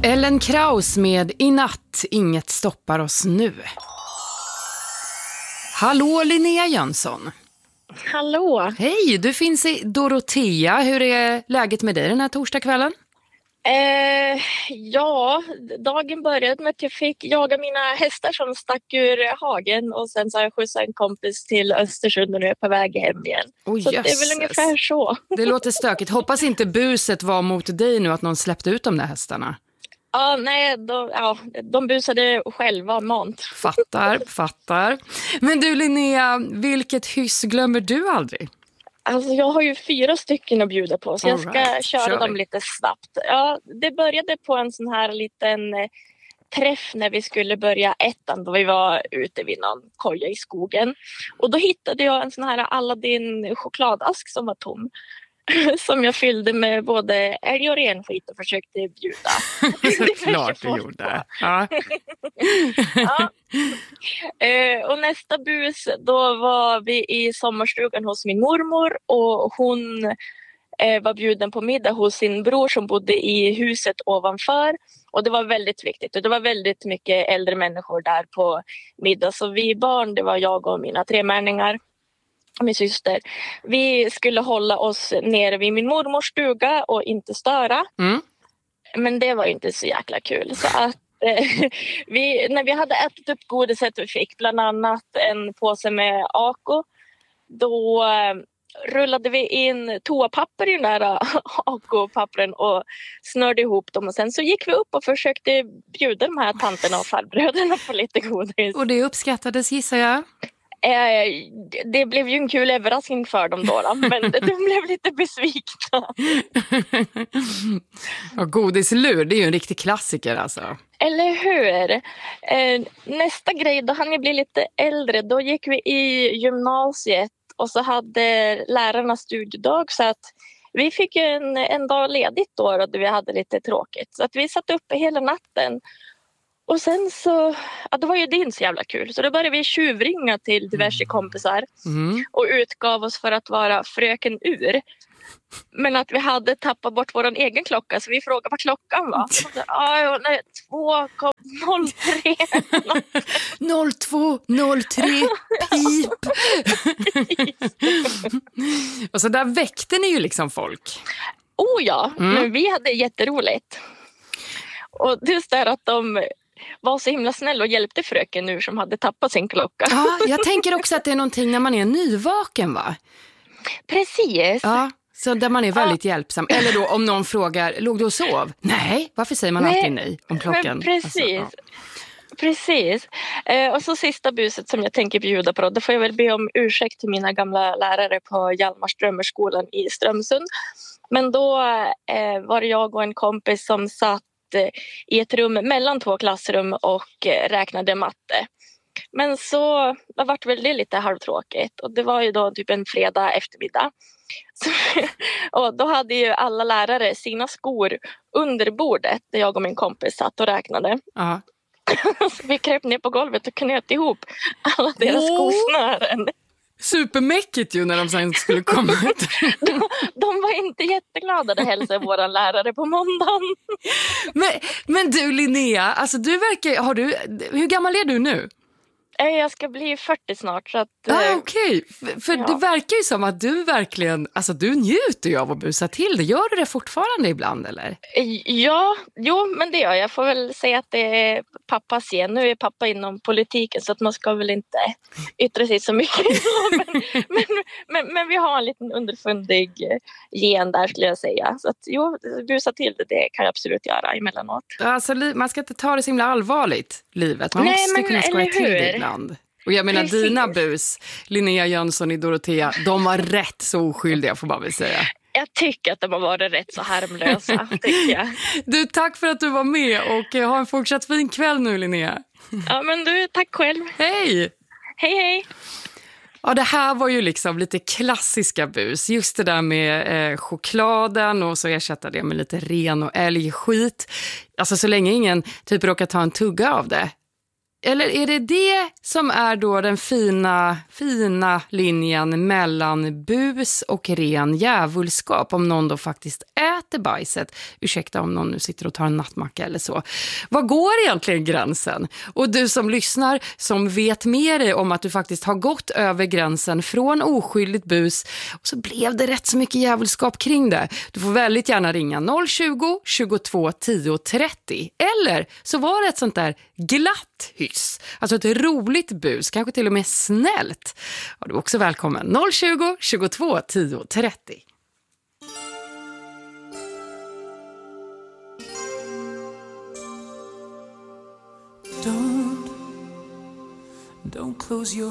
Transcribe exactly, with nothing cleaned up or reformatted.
Ellen Kraus med I natt, inget stoppar oss nu. Hallå Linnea Jönsson. Hallå. Hej, du finns i Dorotea. Hur är läget med dig den här torsdagskvällen? Eh, ja, dagen började med att jag fick jaga mina hästar som stack ur hagen och sen så har jag skjutsat en kompis till Östersund och nu är jag på väg hem igen. Oh, så det är väl ungefär så. Det låter stökigt. Hoppas inte buset var mot dig nu att någon släppte ut de där hästarna. Ja, nej, de, ja, de busade själva mant. Fattar, fattar. Men du Linnea, vilket hyss glömmer du aldrig? Alltså jag har ju fyra stycken att bjuda på så jag ska right. köra Kör dem vi. lite snabbt. Ja, det började på en sån här liten eh, träff när vi skulle börja ettan då vi var ute vid någon koja i skogen. Och då hittade jag en sån här Aladdin chokladask som var tom. Som jag fyllde med både älg och renskit och försökte bjuda. Klart du gjorde. Ja. Ja. Eh, och nästa bus, då var vi i sommarstugan hos min mormor och hon eh, var bjuden på middag hos sin bror som bodde i huset ovanför. Och det var väldigt viktigt och det var väldigt mycket äldre människor där på middag. Så vi barn, det var jag och mina tremärningar. Min syster. Vi skulle hålla oss nere vid min mormors stuga och inte störa. Mm. Men det var inte så jäkla kul. Så att eh, vi, när vi hade ätit upp godiset vi fick, bland annat en påse med Ako, då eh, rullade vi in toapapper i den där Ako-pappren och snörde ihop dem. Och sen så gick vi upp och försökte bjuda de här tanterna och farbröderna på lite godis. Och det uppskattades, gissar jag? Eh, det blev ju en kul överraskning för dem då, då men de blev lite besvikna. Och godislur, det är ju en riktig klassiker alltså. Eller hur? Eh, nästa grej, då hann jag bli lite äldre. Då gick vi i gymnasiet och så hade lärarna studiedag så att vi fick en, en dag ledigt då och vi hade lite tråkigt. Så att vi satt uppe hela natten. Och sen så, ja det var ju din så jävla kul. Så då började vi tjuvringa till diverse kompisar. Mm. Och utgav oss för att vara fröken Ur. Men att vi hade tappat bort vår egen klocka. Så vi frågade vad klockan var. Ja, nej, två noll tre noll två noll tre pip. Och så där väckte ni ju liksom folk. Oh ja, mm. Men vi hade jätteroligt. Och just där att de var så himla snäll och hjälpte fröken nu som hade tappat sin klocka. Ja, jag tänker också att det är någonting när man är nyvaken, va? Precis. Ja, så där man är väldigt ja. hjälpsam. Eller då om någon frågar, låg du och sov? Nej, varför säger man nej, alltid nej om klockan? Precis. Alltså, ja. Precis. Eh, och så sista buset som jag tänker bjuda på då, då får jag väl be om ursäkt till mina gamla lärare på Hjalmars drömmerskolan i Strömsund. Men då eh, var det jag och en kompis som satt i ett rum mellan två klassrum och räknade matte. Men så det vart väl det lite halvtråkigt och det var ju då typ en fredag eftermiddag. Så, och då hade ju alla lärare sina skor under bordet där jag och min kompis satt och räknade. Uh-huh. Så vi kröp ner på golvet och knöt ihop alla deras oh. skosnören. Supermäckigt ju när de sen skulle komma ut. de, de var inte jätteglada att hälsa våra lärare på måndagen. Men, men du Linnea, alltså du verkar, har du, hur gammal är du nu? Jag ska bli fyrtio snart. Så att, ah, okej. Okay. För ja. Det verkar ju som att du verkligen, alltså du njuter ju av att busa till det. Gör du det fortfarande ibland eller? Ja, jo men det gör jag. Jag får väl säga att det är pappas gen. Nu är pappa inom politiken så att man ska väl inte yttra sig så mycket. men, men, men, men vi har en liten underfundig gen där skulle jag säga. Så att jo, busa till det, det kan jag absolut göra emellanåt. Alltså man ska inte ta det så himla allvarligt, livet. Man Nej, måste men, kunna skoja till det ibland. Och jag menar, precis. Dina bus, Linnea Jönsson i Dorotea, de var rätt så oskyldiga får man väl säga. Jag tycker att de har varit rätt så harmlösa, tycker jag. Du, tack för att du var med och ha en fortsatt fin kväll nu, Linnea. Ja, men du, tack själv. Hej! Hej, hej! Ja, det här var ju liksom lite klassiska bus. Just det där med eh, chokladen och så ersätta det med lite ren och älgskit. Alltså så länge ingen typ råkar ta en tugga av det. Eller är det det som är då den fina, fina linjen mellan bus och ren djävulskap? Om någon då faktiskt äter bajset. Ursäkta om någon nu sitter och tar en nattmacka eller så. Vad går egentligen gränsen? Och du som lyssnar, som vet mer om att du faktiskt har gått över gränsen från oskyldigt bus, och så blev det rätt så mycket djävulskap kring det. Du får väldigt gärna ringa noll tjugo, tjugotvå, tio, trettio. Eller så var det ett sånt där glatt hyss. Alltså ett roligt bus, kanske till och med snällt. Ja, du är också välkommen. noll tjugo, tjugotvå, tio, trettio. Don't, don't close your